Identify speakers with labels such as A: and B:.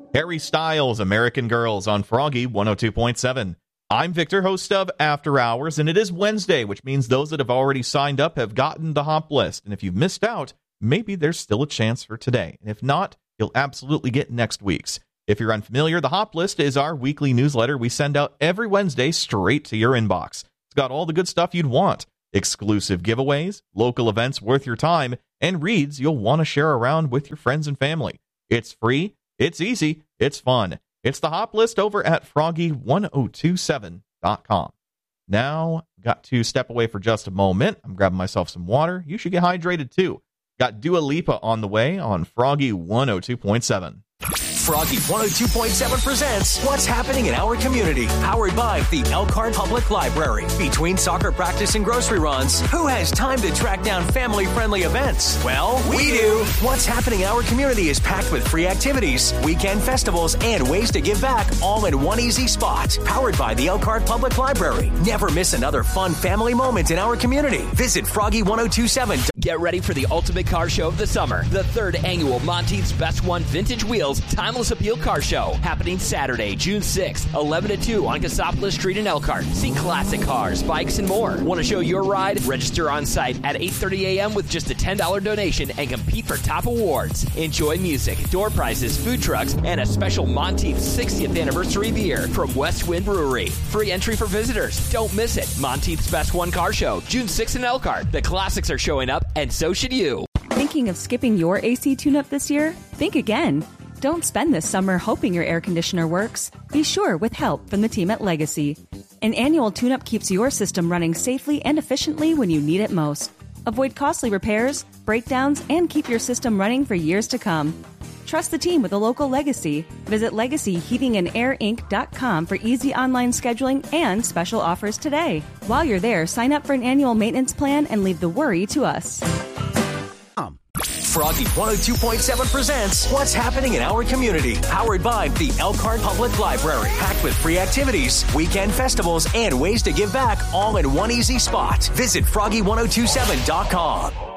A: Harry Styles, American Girls on Froggy 102.7. I'm Victor, host of After Hours, and it is Wednesday, which means those that have already signed up have gotten the hop list. And if you've missed out, maybe there's still a chance for today. And if not, you'll absolutely get next week's. If you're unfamiliar, the hop list is our weekly newsletter we send out every Wednesday straight to your inbox. It's got all the good stuff you'd want. Exclusive giveaways, local events worth your time, and reads you'll want to share around with your friends and family. It's free. It's easy. It's fun. It's the hop list over at froggy1027.com. Now, got to step away for just a moment. I'm grabbing myself some water. You should get hydrated too. Got Dua Lipa on the way on Froggy 102.7.
B: Froggy 102.7 presents What's Happening in Our Community, powered by the Elkhart Public Library. Between soccer practice and grocery runs, who has time to track down family-friendly events? Well, we do. What's Happening in Our Community is packed with free activities, weekend festivals, and ways to give back, all in one easy spot. Powered by the Elkhart Public Library. Never miss another fun family moment in our community. Visit Froggy 102.7.
C: Get ready for the ultimate car show of the summer. The 3rd annual Monteith's Best One Vintage Wheels Timeless Appeal Car Show, happening Saturday, June 6th, 11 to 2 on Cassopolis Street in Elkhart. See classic cars, bikes, and more. Want to show your ride? Register on site at 8:30 a.m. with just a $10 donation and compete for top awards. Enjoy music, door prizes, food trucks, and a special Monteith's 60th anniversary beer from West Wind Brewery. Free entry for visitors. Don't miss it. Monteith's Best One Car Show, June 6th in Elkhart. The classics are showing up, and so should you.
D: Thinking of skipping your AC tune-up this year? Think again. Don't spend this summer hoping your air conditioner works. Be sure with help from the team at Legacy. An annual tune-up keeps your system running safely and efficiently when you need it most. Avoid costly repairs, breakdowns, and keep your system running for years to come. Trust the team with a local Legacy. Visit LegacyHeatingandAirInc.com for easy online scheduling and special offers today. While you're there, sign up for an annual maintenance plan and leave the worry to us.
B: Froggy 102.7 presents What's Happening in Our Community, powered by the Elkhart Public Library. Packed with free activities, weekend festivals, and ways to give back, all in one easy spot. Visit Froggy1027.com.